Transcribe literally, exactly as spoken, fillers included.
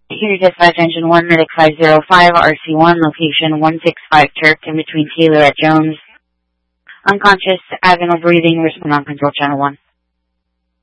Here, dispatch engine one, medic five zero five, R C one, location one six five Turk, in between Taylor at Jones. Unconscious, abdominal breathing, respond on control channel one.